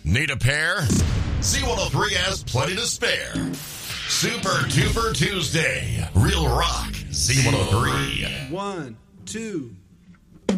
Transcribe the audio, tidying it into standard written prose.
Need a pair? Z103 has plenty to spare. Super Duper Tuesday. Real rock. Z103. 1, 2,